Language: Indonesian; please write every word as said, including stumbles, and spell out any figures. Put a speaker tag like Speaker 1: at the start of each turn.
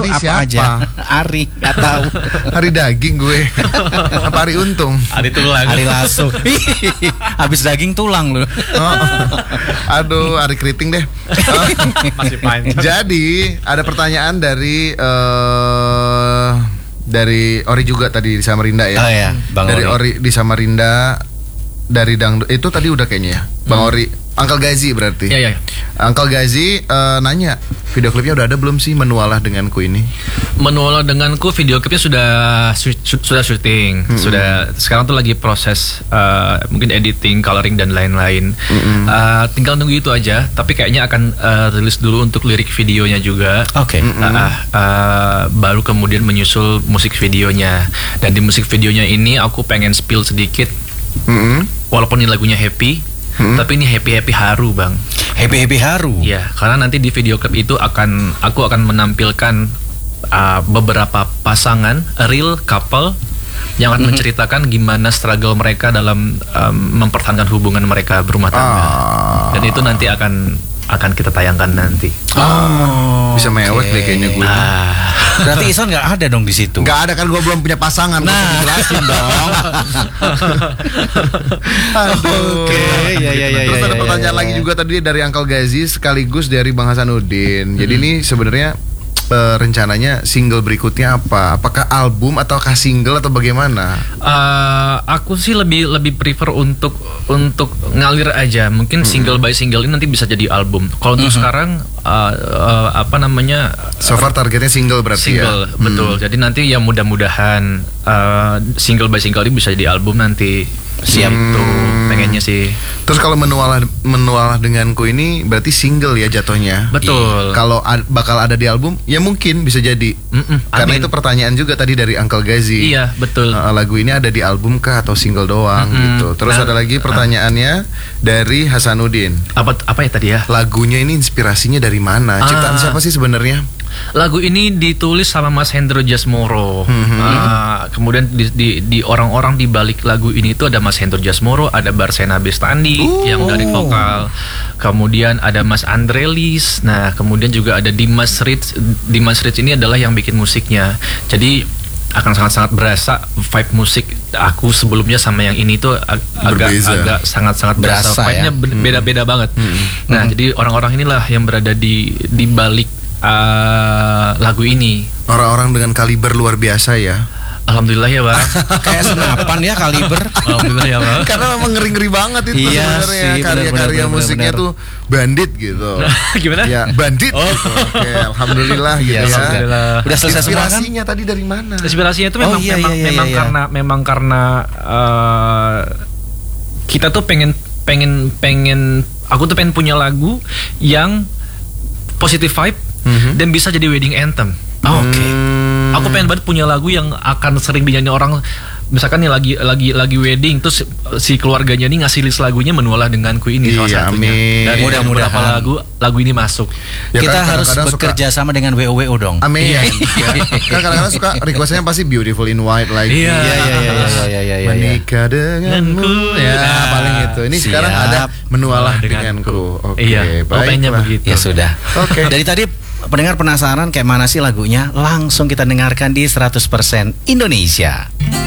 Speaker 1: Ari
Speaker 2: apa
Speaker 1: siapa?
Speaker 2: aja? Ari, nggak tahu.
Speaker 1: Ari daging gue. Apa Ari untung?
Speaker 3: Ari tulang.
Speaker 2: Ari lasso. Habis daging tulang loh.
Speaker 1: Oh, aduh, Ari keriting deh. Oh,
Speaker 3: Masih panjang.
Speaker 1: jadi ada pertanyaan dari uh, dari Ori juga tadi di Samarinda ya.
Speaker 2: Oh ya, Bang
Speaker 1: dari
Speaker 2: Ori.
Speaker 1: Ori di Samarinda, dari Dangdut itu tadi udah kayaknya ya. Bang
Speaker 3: Hmm.
Speaker 1: Ori, Uncle Gazi berarti.
Speaker 3: Iya, iya.
Speaker 1: Uncle Gazi uh, nanya, video klipnya udah ada belum sih Menualah Denganku ini?
Speaker 3: Menualah Denganku video klipnya sudah su- su- sudah syuting,
Speaker 1: Mm-mm.
Speaker 3: sudah sekarang tuh lagi proses uh, mungkin editing, coloring dan lain-lain.
Speaker 1: Mm-mm.
Speaker 3: Uh, tinggal nunggu itu aja. Tapi kayaknya akan uh, rilis dulu untuk lirik videonya juga.
Speaker 2: Oke.
Speaker 3: Uh, uh, uh, baru kemudian menyusul musik videonya. Dan di musik videonya ini aku pengen spill sedikit.
Speaker 1: Mm-mm.
Speaker 3: Walaupun ini lagunya happy,
Speaker 1: Hmm.
Speaker 3: tapi ini happy happy haru bang.
Speaker 2: Happy happy haru.
Speaker 3: Ya, karena nanti di video klip itu akan aku akan menampilkan uh, beberapa pasangan real couple yang akan
Speaker 1: Mm-hmm.
Speaker 3: menceritakan gimana struggle mereka dalam um, mempertahankan hubungan mereka berumah tangga.
Speaker 1: Ah.
Speaker 3: Dan itu nanti akan akan kita tayangkan nanti.
Speaker 2: Oh.
Speaker 1: Bisa mewek deh kayaknya gue.
Speaker 3: Ah,
Speaker 2: Berarti Ison nggak ada dong di situ.
Speaker 1: Nggak ada kan, gue belum punya pasangan. Nah, jelasin dong. Aduh.
Speaker 2: Oke, ya, ya, ya,
Speaker 1: Terus
Speaker 2: ya,
Speaker 1: ada
Speaker 2: ya,
Speaker 1: pertanyaan
Speaker 2: ya,
Speaker 1: lagi
Speaker 2: ya.
Speaker 1: juga tadi dari Uncle Gazi sekaligus dari Bang Hasanuddin. Jadi ini sebenarnya eh, rencananya single berikutnya apa? Apakah album ataukah single atau bagaimana?
Speaker 3: Uh, aku sih lebih lebih prefer untuk untuk ngalir aja. Mungkin single by single ini nanti bisa jadi album. Kalau untuk sekarang uh, uh, apa namanya
Speaker 1: So far targetnya single berarti
Speaker 3: single
Speaker 1: ya.
Speaker 3: betul.
Speaker 1: Hmm.
Speaker 3: Jadi nanti ya mudah-mudahan uh, single by single ini bisa jadi album nanti. Siap
Speaker 1: Hmm.
Speaker 3: tuh pengennya sih.
Speaker 1: Terus kalau menualah menualah denganku ini berarti single ya jatuhnya.
Speaker 3: Betul.
Speaker 1: Kalau ad- bakal ada di album ya mungkin bisa jadi.
Speaker 3: Mm-mm,
Speaker 1: Karena
Speaker 3: amin.
Speaker 1: itu pertanyaan juga tadi dari Uncle Gazi.
Speaker 3: Iya betul.
Speaker 1: Uh, lagu ini ada di album kah atau single doang
Speaker 3: Mm-mm.
Speaker 1: gitu. Terus
Speaker 3: Nah,
Speaker 1: ada lagi pertanyaannya dari Hasanuddin.
Speaker 3: Apa apa ya tadi ya?
Speaker 1: Lagunya ini inspirasinya dari mana? Ciptaan
Speaker 3: Ah.
Speaker 1: siapa sih sebenarnya?
Speaker 3: Lagu ini ditulis sama Mas Hendro Jasmoro.
Speaker 1: Mhm.
Speaker 3: Ah, kemudian di, di, di orang-orang di balik lagu ini itu ada Mas Hendro Jasmoro, ada Barsena Bestandi
Speaker 1: Uh.
Speaker 3: yang dari vokal. Kemudian ada Mas Andrelis. Nah, kemudian juga ada Dimas Rich. Dimas Rich ini adalah yang bikin musiknya. Jadi akan sangat-sangat berasa vibe musik aku sebelumnya sama yang ini tuh ag- agak
Speaker 1: Berbeza.
Speaker 3: agak sangat-sangat berasa,
Speaker 2: Berasa,
Speaker 3: vibe-nya
Speaker 2: ya?
Speaker 3: be- beda-beda banget. Nah, jadi orang-orang inilah yang berada di di balik uh, lagu ini.
Speaker 1: Orang-orang dengan kaliber luar biasa ya.
Speaker 3: Alhamdulillah ya bang.
Speaker 2: Kayak senapan ya kaliber.
Speaker 3: Alhamdulillah ya bang.
Speaker 1: Karena memang ngeri-ngeri banget itu
Speaker 2: Iya
Speaker 1: sebenarnya
Speaker 2: sih,
Speaker 1: karya-karya
Speaker 2: benar-benar,
Speaker 1: musiknya
Speaker 2: benar-benar.
Speaker 1: tuh bandit gitu.
Speaker 3: Gimana?
Speaker 1: Ya, bandit
Speaker 3: Oh.
Speaker 1: gitu. Oke, alhamdulillah gitu
Speaker 2: Iya,
Speaker 1: ya.
Speaker 3: Alhamdulillah.
Speaker 2: Udah selesai semua kan?
Speaker 1: Inspirasinya tadi dari mana?
Speaker 3: Inspirasinya itu
Speaker 2: Oh,
Speaker 3: memang
Speaker 2: iya,
Speaker 3: memang
Speaker 2: iya, iya,
Speaker 3: memang
Speaker 2: iya.
Speaker 3: karena memang karena uh, kita tuh pengen pengen pengen aku tuh pengen punya lagu yang positive vibe
Speaker 1: Mhm.
Speaker 3: dan bisa jadi wedding anthem.
Speaker 2: Oke.
Speaker 1: Hmm.
Speaker 3: Aku pengen banget punya lagu yang akan sering dinyanyi orang. Misalkan nih lagi lagi lagi wedding terus si keluarganya nih ngasih list lagunya Menualah Denganku ini salah
Speaker 1: Iya,
Speaker 3: satunya.
Speaker 1: amin.
Speaker 3: Dari
Speaker 2: Mudah-mudahan.
Speaker 3: beberapa lagu lagu ini masuk.
Speaker 1: Ya
Speaker 2: Kita
Speaker 1: kan,
Speaker 2: harus
Speaker 1: kadang-kadang suka-
Speaker 2: bekerja sama dengan W O W O dong.
Speaker 1: Amin.
Speaker 3: Iya.
Speaker 1: Ya. Kan kadang-kadang suka requestnya pasti Beautiful in White lagi.
Speaker 3: Iya.
Speaker 2: Iya iya iya iya iya iya. iya.
Speaker 1: Menikah denganmu. Ya,
Speaker 3: Nah,
Speaker 1: paling itu. Ini
Speaker 2: siap.
Speaker 1: sekarang ada Menualah
Speaker 3: Denganku.
Speaker 1: Denganku. Oke,
Speaker 3: Iya, aku pengennya
Speaker 1: baiklah.
Speaker 3: begitu.
Speaker 2: Ya sudah.
Speaker 1: Oke.
Speaker 2: Dari tadi pendengar penasaran kayak mana sih lagunya? Langsung kita dengarkan di seratus persen Indonesia.